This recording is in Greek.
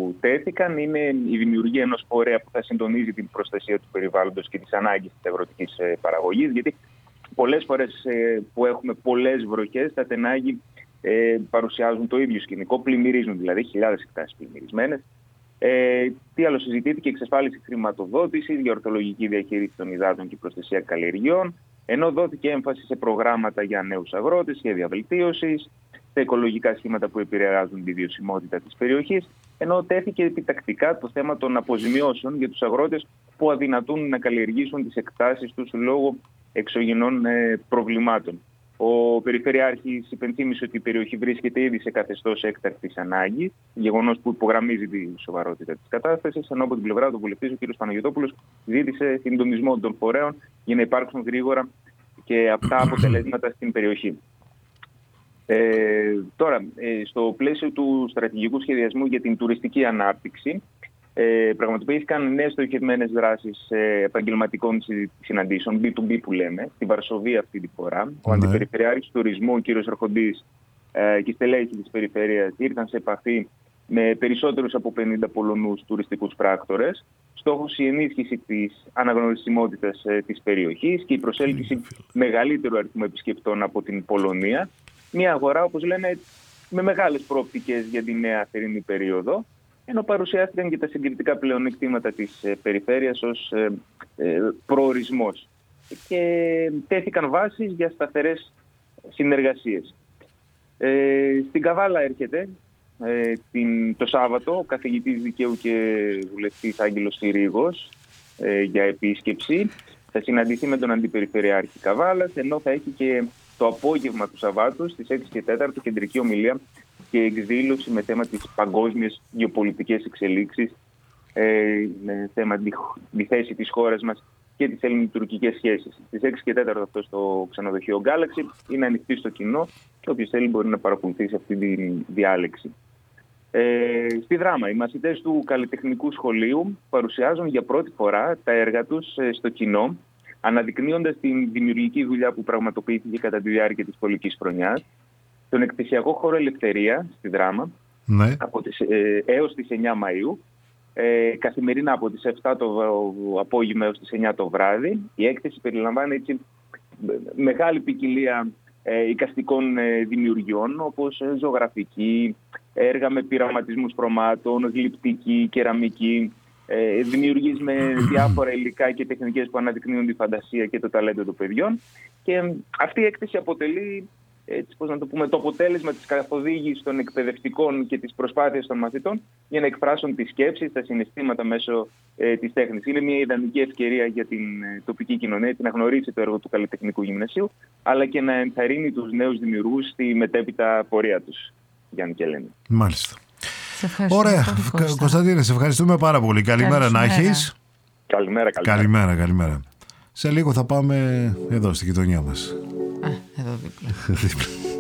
που τέθηκαν είναι η δημιουργία ενός φορέα που θα συντονίζει την προστασία του περιβάλλοντος και τις ανάγκες της αγροτικής παραγωγής, γιατί πολλές φορές που έχουμε πολλές βροχές, τα τενάγη παρουσιάζουν το ίδιο σκηνικό, πλημμυρίζουν δηλαδή, χιλιάδες εκτάσεις πλημμυρισμένες. Τι άλλο συζητήθηκε? Εξασφάλιση χρηματοδότησης για ορθολογική διαχείριση των υδάτων και προστασία καλλιεργειών, ενώ δόθηκε έμφαση σε προγράμματα για νέους αγρότες, σχέδια βελτίωσης, σε οικολογικά σχήματα που επηρεάζουν τη βιωσιμότητα της περιοχής, ενώ τέθηκε επιτακτικά το θέμα των αποζημιώσεων για τους αγρότες που αδυνατούν να καλλιεργήσουν τις εκτάσεις τους λόγω εξωγενών προβλημάτων. Ο Περιφερειάρχης υπενθύμησε ότι η περιοχή βρίσκεται ήδη σε καθεστώς έκτακτης ανάγκης, γεγονός που υπογραμμίζει τη σοβαρότητα της κατάστασης, ενώ από την πλευρά του βουλευτής, ο κ. Παναγιωτόπουλος, ζήτησε συντονισμό των φορέων για να υπάρξουν γρήγορα και αυτά αποτελέσματα στην περιοχή. Τώρα, στο πλαίσιο του στρατηγικού σχεδιασμού για την τουριστική ανάπτυξη, πραγματοποιήθηκαν νέες στοχευμένες δράσεις επαγγελματικών συναντήσεων, B2B που λέμε, στη Βαρσοβία αυτή τη φορά. Ο Αντιπεριφερειάρχης Τουρισμού, ο κ. Ερχοντής, και οι στελέχη της περιφέρειας ήρθαν σε επαφή με περισσότερους από 50 Πολωνούς τουριστικούς πράκτορες. Στόχος η ενίσχυση της αναγνωρισιμότητας της περιοχής και η προσέλκυση μεγαλύτερου αριθμού επισκεπτών από την Πολωνία. Μια αγορά, όπως λένε, με μεγάλες προοπτικές για τη νέα θερινή περίοδο, ενώ παρουσιάστηκαν και τα συγκριτικά πλεονεκτήματα της περιφέρειας ως προορισμός και τέθηκαν βάσεις για σταθερές συνεργασίες. Στην Καβάλα έρχεται το Σάββατο ο καθηγητής δικαίου και βουλευτής Άγγελος Συρίγος για επίσκεψη. Θα συναντηθεί με τον Αντιπεριφερειάρχη Καβάλας, ενώ θα έχει και το απόγευμα του Σαββάτου στις 6 και 4 κεντρική ομιλία και εκδήλωση με θέμα τις παγκόσμιες γεωπολιτικές εξελίξεις, με θέμα τη θέση της χώρας μας και τις ελληνοτουρκικές σχέσεις. Στις 6 και 4 αυτό στο ξενοδοχείο Galaxy είναι ανοιχτή στο κοινό και όποιος θέλει μπορεί να παρακολουθήσει αυτή τη διάλεξη. Στη Δράμα, οι μαθητές του Καλλιτεχνικού Σχολείου παρουσιάζουν για πρώτη φορά τα έργα τους στο κοινό, αναδεικνύοντας την δημιουργική δουλειά που πραγματοποιήθηκε κατά τη διάρκεια της σχολικής χρονιάς. Τον εκθεσιακό χώρο Ελευθερία στη Δράμα, έως τις 9 Μαΐου, καθημερινά από τις 7 το απόγευμα έως τις 9 το βράδυ. Η έκθεση περιλαμβάνει έτσι μεγάλη ποικιλία εικαστικών δημιουργιών, όπως ζωγραφική, έργα με πειραματισμούς χρωμάτων, γλυπτική, κεραμική, δημιουργείς με διάφορα υλικά και τεχνικές που αναδεικνύουν τη φαντασία και το ταλέντο των παιδιών. Και αυτή η έκθεση αποτελεί το αποτέλεσμα της καθοδήγησης των εκπαιδευτικών και της προσπάθειας των μαθητών για να εκφράσουν τις σκέψεις, τα συναισθήματα μέσω της τέχνης. Είναι μια ιδανική ευκαιρία για την τοπική κοινωνία να γνωρίσει το έργο του Καλλιτεχνικού Γυμνασίου, αλλά και να ενθαρρύνει τους νέους δημιουργούς στη μετέπειτα πορεία τους. Γιάννη και Ελένη. Μάλιστα. Ωραία. Κωνσταντίνε, σε ευχαριστούμε πάρα πολύ. Καλημέρα να έχεις. Καλημέρα. Σε λίγο θα πάμε εδώ στη γειτονιά μας. Εδώ δίπλα.